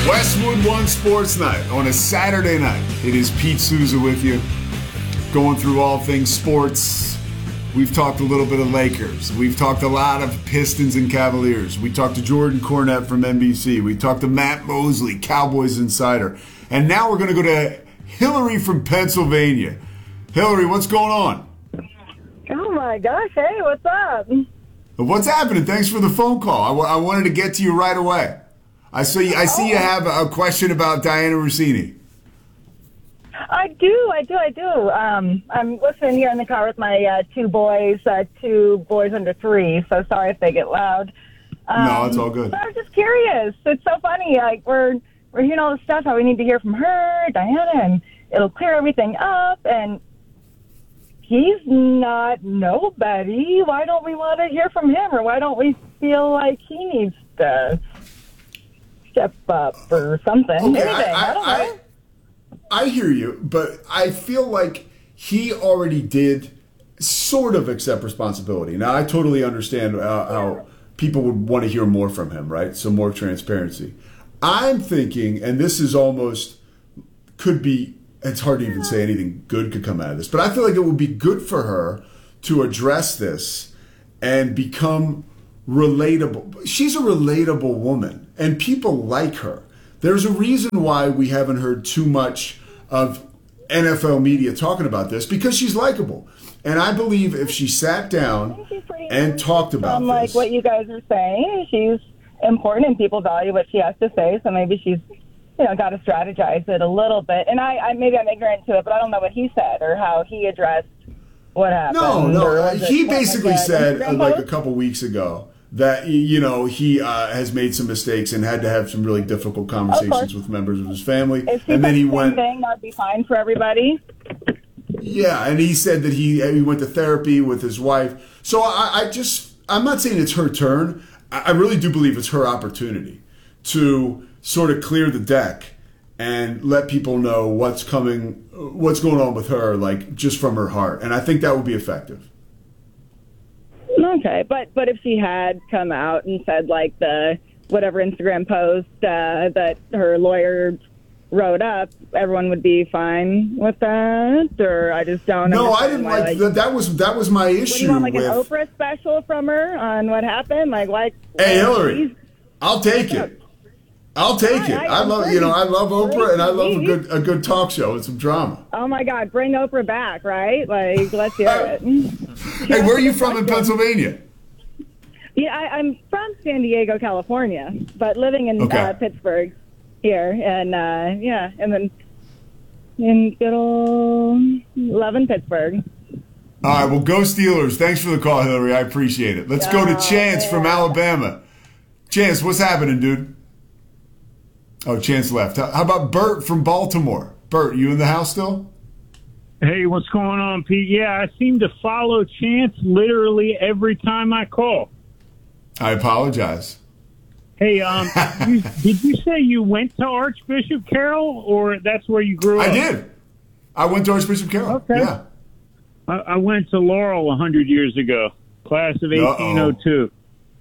Westwood One Sports Night on a Saturday night. It is Pete Souza with you, going through all things sports. We've talked a little bit of Lakers. We've talked a lot of Pistons and Cavaliers. We talked to Jordan Cornette from NBC. We talked to Matt Mosley, Cowboys Insider. And now we're going to go to Hillary from Pennsylvania. Hillary, what's going on? Oh my gosh, hey, what's up? What's happening? Thanks for the phone call. I wanted to get to you right away. I see you have a question about Diana Russini. I do. I'm listening here in the car with my two boys under 3, so sorry if they get loud. No, it's all good. But I was just curious. It's so funny. Like, we're hearing all this stuff, how we need to hear from her, Diana, and it'll clear everything up, and he's not nobody. Why don't we want to hear from him, or why don't we feel like he needs to step up or something? Okay, Anything. I don't know. I hear you, but I feel like he already did sort of accept responsibility. Now, I totally understand how people would want to hear more from him, right? So more transparency. I'm thinking, and this is almost, could be, it's hard to even say anything good could come out of this, but I feel like it would be good for her to address this and become relatable. She's a relatable woman, and people like her. There's a reason why we haven't heard too much of NFL media talking about this, because she's likable. And I believe if she sat down and talked about like this, what you guys are saying, she's important and people value what she has to say. So maybe she's, got to strategize it a little bit. And maybe I'm ignorant to it, but I don't know what he said or how he addressed what happened. No. He basically said like a couple weeks ago that, he has made some mistakes and had to have some really difficult conversations with members of his family. And then he went. That'd be fine for everybody. Yeah, and he said that he went to therapy with his wife. So I'm not saying it's her turn. I really do believe it's her opportunity to sort of clear the deck and let people know what's going on with her, like just from her heart. And I think that would be effective. Okay, but if she had come out and said like the whatever Instagram post that her lawyer wrote up, everyone would be fine with that, or I just don't. No, I didn't like that. That was my issue. What do you want, like an Oprah special from her on what happened? Hey, Hillary, I'll take it. I love I love Oprah, and I love a good talk show and some drama. Oh my God, bring Oprah back, right? Like, let's hear it. Hey, where are you from in Pennsylvania? Yeah, I'm from San Diego, California, but living in Pittsburgh here, and and then in good old loving Pittsburgh. All right, well, go Steelers. Thanks for the call, Hillary. I appreciate it. Let's go to Chance from Alabama. Chance, what's happening, dude? Oh, Chance left. How about Bert from Baltimore? Bert, you in the house still? Hey, what's going on, Pete? Yeah, I seem to follow Chance literally every time I call. I apologize. Hey, did you say you went to Archbishop Carroll, or that's where you grew up? I did. I went to Archbishop Carroll. Okay. Yeah. I went to Laurel 100 years ago, class of 1802.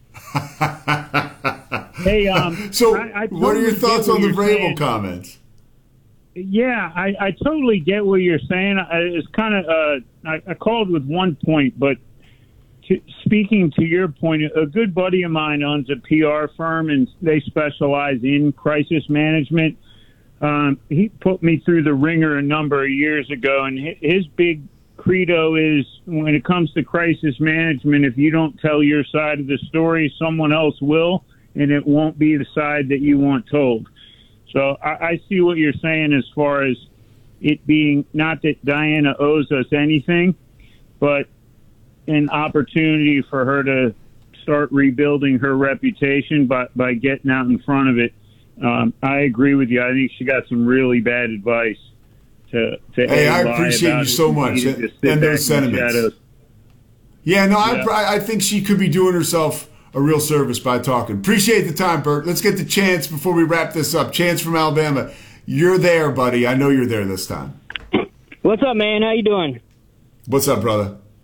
Hey, so I what are your thoughts on the Vrabel comments? Yeah, I totally get what you're saying. It's kind of I called with one point, but speaking to your point, a good buddy of mine owns a PR firm, and they specialize in crisis management. He put me through the ringer a number of years ago, and his big credo is when it comes to crisis management, if you don't tell your side of the story, someone else will, and it won't be the side that you want told. So I see what you're saying as far as it being not that Diana owes us anything, but an opportunity for her to start rebuilding her reputation by getting out in front of it. I agree with you. I think she got some really bad advice. Hey, I appreciate you so much and those sentiments. Yeah, no, yeah. I think she could be doing herself a real service by talking. Appreciate the time, Bert. Let's get to Chance before we wrap this up. Chance from Alabama, you're there, buddy. I know you're there this time. What's up, man? How you doing? What's up, brother?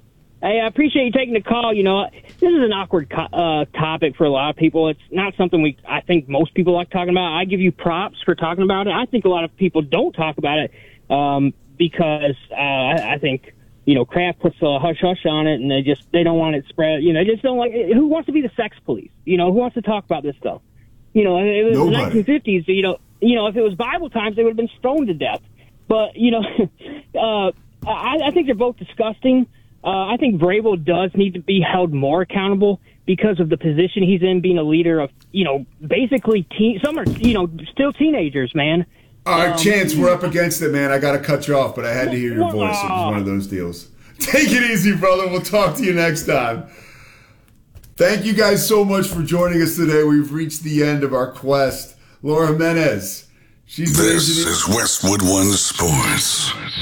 Hey, I appreciate you taking the call. You know, this is an awkward topic for a lot of people. It's not something I think most people like talking about. I give you props for talking about it. I think a lot of people don't talk about it because I think, you know, Kraft puts a hush-hush on it, and they don't want it spread. You know, they just don't like it. Who wants to be the sex police? You know, who wants to talk about this stuff? You know, it was Nobody. the 1950s. You know, if it was Bible times, they would have been stoned to death. But, you know, I think they're both disgusting. I think Vrabel does need to be held more accountable because of the position he's in, being a leader of, you know, basically some are, you know, still teenagers, man. All right, Chance, we're up against it, man. I got to cut you off, but I had to hear your voice. It was one of those deals. Take it easy, brother. We'll talk to you next time. Thank you guys so much for joining us today. We've reached the end of our quest. Laura Jimenez. This is Westwood One Sports.